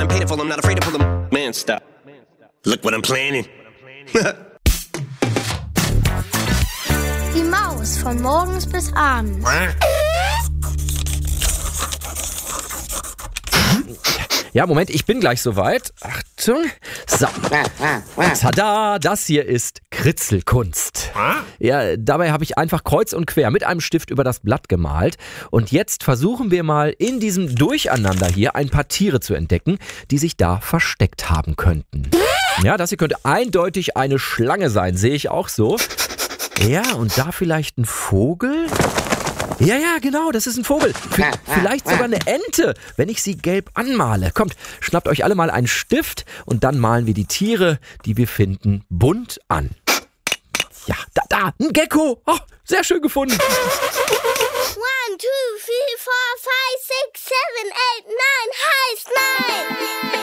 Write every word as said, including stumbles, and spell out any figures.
I'm painful, I'm not afraid to pull them. Man, stop. Look what I'm planning. Die Maus von morgens bis abends. Ja, Moment, ich bin gleich soweit. Achtung. So. Tada, das hier ist Kritzelkunst. Ja, dabei habe ich einfach kreuz und quer mit einem Stift über das Blatt gemalt. Und jetzt versuchen wir mal in diesem Durcheinander hier ein paar Tiere zu entdecken, die sich da versteckt haben könnten. Ja, das hier könnte eindeutig eine Schlange sein, sehe ich auch so. Ja, und da vielleicht ein Vogel? Ja, ja, genau, das ist ein Vogel. V- vielleicht sogar eine Ente, wenn ich sie gelb anmale. Kommt, schnappt euch alle mal einen Stift und dann malen wir die Tiere, die wir finden, bunt an. Ja, da, da, ein Gecko. Oh, sehr schön gefunden. One, two, three, four, five, six, seven, eight, nine, heißt nein.